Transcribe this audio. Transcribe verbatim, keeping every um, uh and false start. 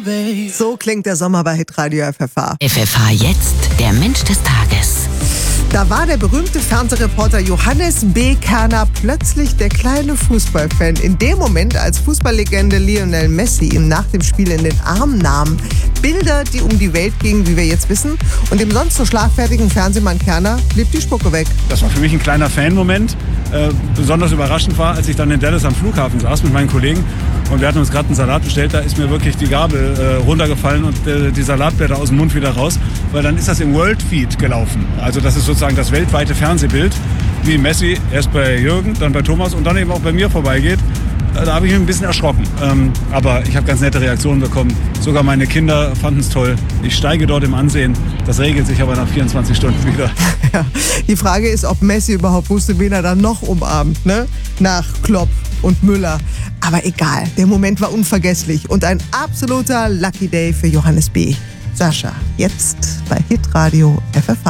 So klingt der Sommer bei Hitradio F F H. F F H jetzt, der Mensch des Tages. Da war der berühmte Fernsehreporter Johannes B. Kerner plötzlich der kleine Fußballfan. In dem Moment, als Fußballlegende Lionel Messi ihm nach dem Spiel in den Arm nahm. Bilder, die um die Welt gingen, wie wir jetzt wissen. Und dem sonst so schlagfertigen Fernsehmann Kerner blieb die Spucke weg. Das war für mich ein kleiner Fan-Moment. Äh, besonders überraschend war, als ich dann in Dallas am Flughafen saß mit meinen Kollegen. Und wir hatten uns gerade einen Salat bestellt, da ist mir wirklich die Gabel äh, runtergefallen und äh, die Salatblätter aus dem Mund wieder raus. Weil dann ist das im World Feed gelaufen. Also das ist sozusagen das weltweite Fernsehbild, wie Messi erst bei Jürgen, dann bei Thomas und dann eben auch bei mir vorbeigeht. Äh, da habe ich mich ein bisschen erschrocken. Ähm, aber ich habe ganz nette Reaktionen bekommen. Sogar meine Kinder fanden es toll. Ich steige dort im Ansehen. Das regelt sich aber nach vierundzwanzig Stunden wieder. Ja, die Frage ist, ob Messi überhaupt wusste, wen er dann noch umarmt, ne? Nach Klopp und Müller. Aber egal, der Moment war unvergesslich und ein absoluter Lucky Day für Johannes B. Sascha, jetzt bei Hitradio F F H.